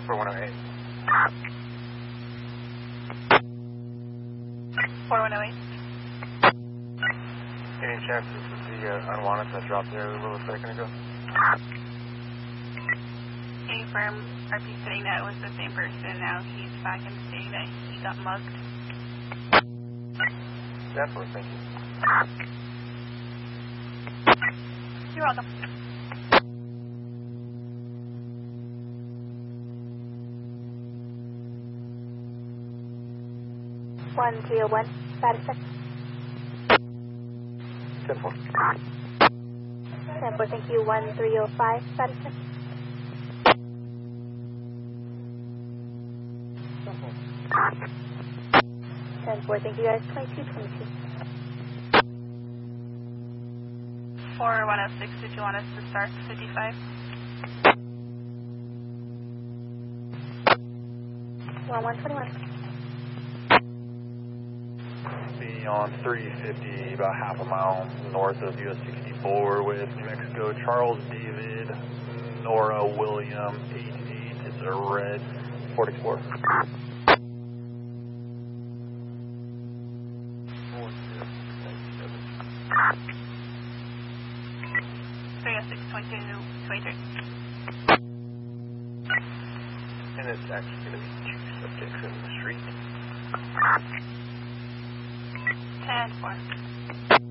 4108. 4108. Any chance this is the unwanted that dropped there a little second ago? Any firm RP saying that it was the same person. Now he's back and saying that he got mugged. Definitely, thank you. You're welcome. One 301, status check. 10-4. 10-4, thank you. 1305, status check. 10-4, thank you guys. 2222. 4106, did you want us to start 55? 1121. Be on 350, about half a mile north of US 64 with New Mexico, Charles David, Nora William, 88, it's a red, 44. 306, 2223. And it's actually going to be 2 subjects in the street. 10-4.